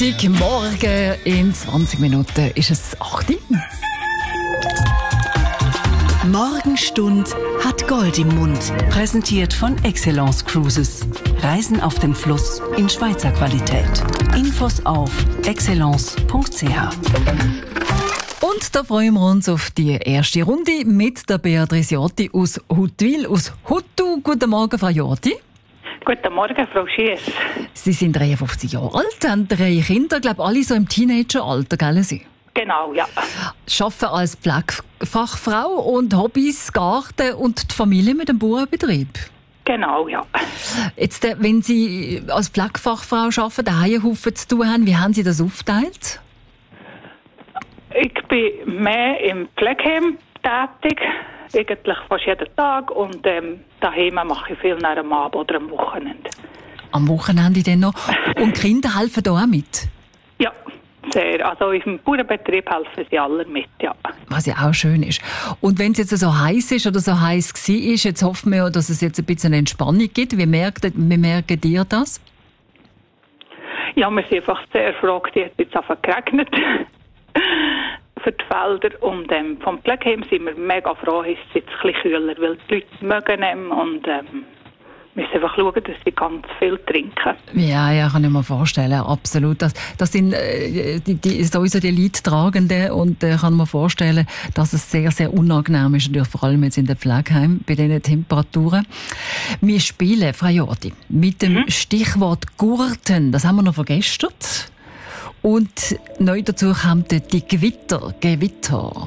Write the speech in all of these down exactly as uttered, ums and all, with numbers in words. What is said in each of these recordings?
Freitagmorgen in zwanzig Minuten ist es acht Uhr. Morgenstund hat Gold im Mund. Präsentiert von Excellence Cruises. Reisen auf dem Fluss in Schweizer Qualität. Infos auf excellence punkt c h. Und da freuen wir uns auf die erste Runde mit der Beatrice Jotti aus Huttwil, aus Huttu. Guten Morgen, Frau Jotti. Guten Morgen, Frau Schiess. Sie sind dreiundfünfzig Jahre alt, haben drei Kinder, glaube alle so im Teenageralter, gell Sie? Genau, ja. Arbeiten als Pflegefachfrau und Hobbys, Garten und die Familie mit dem Bauernbetrieb. Genau, ja. Jetzt, wenn Sie als Pflegefachfrau arbeiten, daheim Haufen zu tun haben, wie haben Sie das aufgeteilt? Ich bin mehr im Pflegeheim tätig, eigentlich fast jeden Tag. Und ähm, daheim mache ich viel nach dem Abend oder am Wochenende. Am Wochenende dann noch. Und die Kinder helfen da auch mit? Ja, sehr. Also im Bauernbetrieb helfen sie alle mit, ja. Was ja auch schön ist. Und wenn es jetzt so heiß ist oder so heiß war, jetzt hoffen wir, dass es jetzt ein bisschen Entspannung gibt. Wie merkt, wie merkt ihr das? Ja, wir sind einfach sehr froh, es hat jetzt einfach geregnet für die Felder. Und ähm, vom Pflegeheim sind wir mega froh, es ist jetzt ein bisschen kühler, weil die Leute mögen ihn und ähm, wir müssen einfach schauen, dass sie ganz viel trinken. Ja, ja, kann ich mir vorstellen, absolut. Das, das sind äh, die, die, sowieso die Leidtragenden und äh, kann man vorstellen, dass es sehr, sehr unangenehm ist, natürlich vor allem jetzt in den Pflegeheimen bei diesen Temperaturen. Wir spielen, Frau Jotti, mit dem mhm. Stichwort Gurten, das haben wir noch vergessen. Und neu dazu kommt die Gewitter. Gewitter.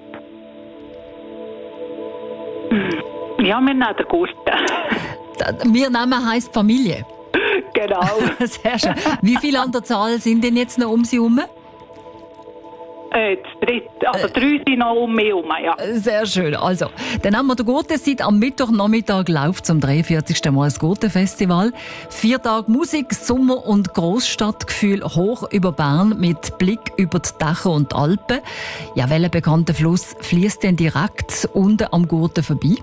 Ja, wir nehmen den Gurten. Wir nehmen heisst Familie. Genau. Sehr schön. Wie viele an der Zahl sind denn jetzt noch um Sie herum? Äh, dritte, also drei sind noch um mich herum, ja. Sehr schön. Also, dann haben wir den Gurten. Seit am Mittwochnachmittag läuft zum dreiundvierzigsten Mal das Gurtenfestival. Vier Tage Musik, Sommer- und Grossstadtgefühl hoch über Bern mit Blick über die Dächer und die Alpen. Ja, welcher bekannte Fluss fließt denn direkt unten am Gurten vorbei?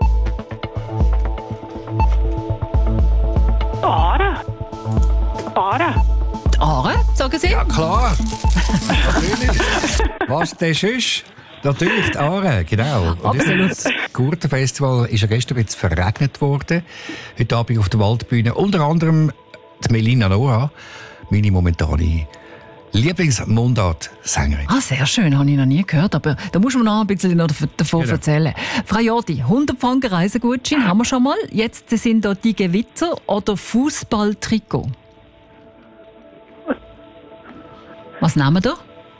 Aare. Aare. Die Aare, sagen Sie? Ja, klar. Natürlich. Was das ist? Natürlich, die Aare, genau. Und absolut. Das Gurtenfestival ist ja gestern ein bisschen verregnet worden. Heute Abend auf der Waldbühne. Unter anderem die Melina Nora, meine momentane Lieblingsmundart-Sängerin. Ah, sehr schön, habe ich noch nie gehört, aber da muss man noch ein bisschen davon genau. erzählen. Frau Jotti, hundert Franken Reisegutschein haben wir schon mal. Jetzt sind da die Gewitter oder Fußballtrikot. Was nehmen wir da?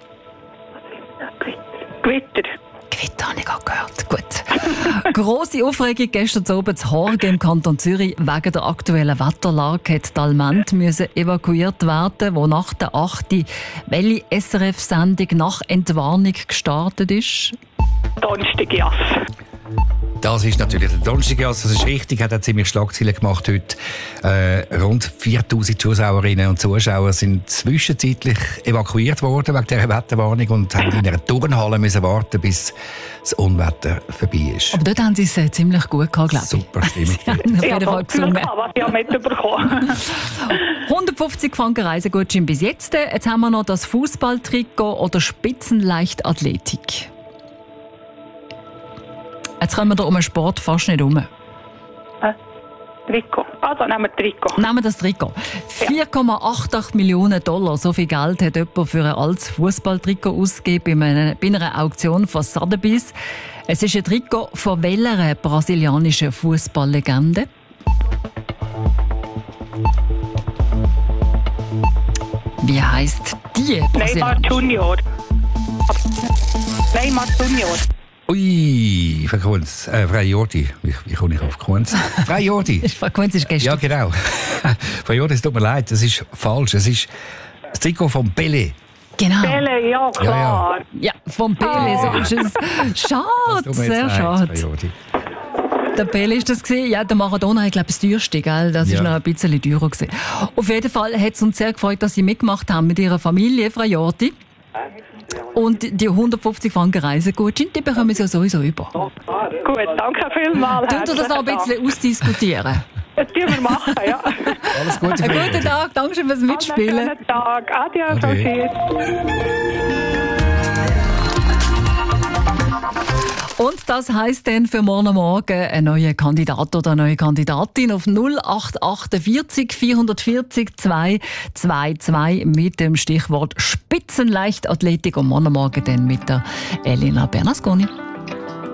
Gewitter. Gewitter habe ich gerade gehört. Gut. Grosse Aufregung gestern Abend zu Horgen im Kanton Zürich. Wegen der aktuellen Wetterlage hat die Alment müssen evakuiert werden, wo nach der achten welche S R F-Sendung nach Entwarnung gestartet ist. Donnerstagjass. Das ist natürlich der Donnerstagjass, das ist richtig, hat auch ziemlich Schlagzeilen gemacht heute. Äh, rund viertausend Zuschauerinnen und Zuschauer sind zwischenzeitlich evakuiert worden wegen dieser Wetterwarnung und haben in einer Turnhalle müssen warten, bis das Unwetter vorbei ist. Aber dort haben sie es äh, ziemlich gut gehabt, glaube ich. Super Stimmung. Auf jeden Fall gesungen. Was ich auch mitbekommen. hundertfünfzig Franken Reisegutschein bis jetzt. Jetzt haben wir noch das Fußballtrikot oder Spitzenleichtathletik. Jetzt kommen wir da um den Sport fast nicht herum. Äh, Trikot. Also nehmen wir Trikot. Nehmen wir das Trikot. vier Komma achtundachtzig Millionen Dollar, so viel Geld hat jemand für ein altes Fußballtrikot ausgegeben bei einer, bei einer Auktion von Sotheby's. Es ist ein Trikot von welcher brasilianischen Fußballlegende? Wie heisst die Neymar Junior. Neymar Junior. Ui, Frau Kunz, äh, Frau Jotti, wie, wie komme ich auf Kunz? Frau Jotti. Frau Kunz ist gestern. Ja, genau. Frau Jotti, es tut mir leid, das ist falsch. Es ist das Trikot von Pelé. Genau. Pelé, ja klar. Ja, ja. ja vom Pelé, so ist es. Schade, sehr leid, schade. Der Pelé ist das gewesen. Ja, der Maradona, ich glaube, das teuerste, gell? Das ja. ist noch ein bisschen teurer gewesen. Auf jeden Fall hat es uns sehr gefreut, dass Sie mitgemacht haben mit Ihrer Familie, Frau Jotti. Und die hundertfünfzig Franken Reisegutschein, die bekommen Sie ja sowieso über. Gut, danke vielmals. Könnt ihr das noch ein bisschen ausdiskutieren? Das tun wir machen, ja. Alles Gute, Einen guten Tag, danke schön fürs Mitspielen. Einen schönen Tag. Adieu, Frau Schiers. Und das heisst dann für morgen Morgen ein neuer Kandidat oder eine neue Kandidatin auf null acht achtundvierzig vierhundertvierzig zweihundertzweiundzwanzig mit dem Stichwort Spitzenleichtathletik und morgen Morgen dann mit der Elena Bernasconi.